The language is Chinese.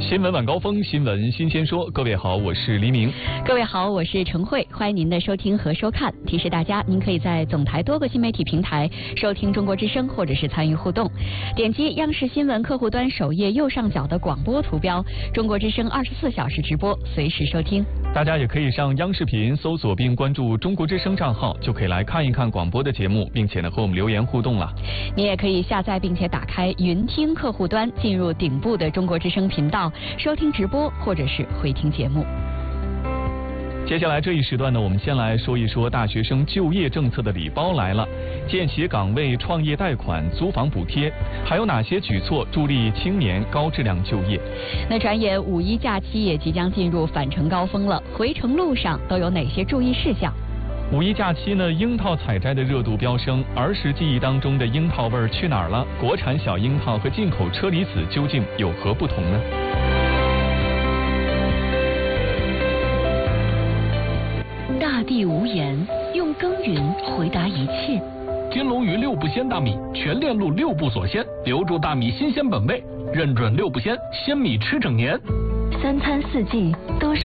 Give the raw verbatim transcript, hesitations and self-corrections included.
新闻晚高峰，新闻新鲜说。各位好，我是黎明。 各位好，我是陈慧，欢迎您的收听和收看。提示大家，您可以在总台多个新媒体平台收听中国之声，或者是参与互动。点击央视新闻客户端首页右上角的广播图标，中国之声二十四小时直播，随时收听。 大家也可以上央视频搜索并关注中国之声账号，就可以来看一看广播的节目，并且呢和我们留言互动了。 你也可以下载并且打开云听客户端，进入顶部的中国之声频道，收听直播或者是回听节目。 接下来这一时段呢，我们先来说一说大学生就业政策的礼包来了，见习岗位、创业贷款、租房补贴，还有哪些举措助力青年高质量就业？ 那转眼五一假期也即将进入返程高峰了，回程路上都有哪些注意事项？ 五一假期呢，樱桃采摘的热度飙升，儿时记忆当中的樱桃味儿去哪儿了？国产小樱桃和进口车厘子究竟有何不同呢？ 大地无言，用耕耘回答一切。 金龙鱼六不鲜大米，全链路六不锁鲜，留住大米新鲜本味，认准六不鲜，鲜米吃整年。 三餐四季都是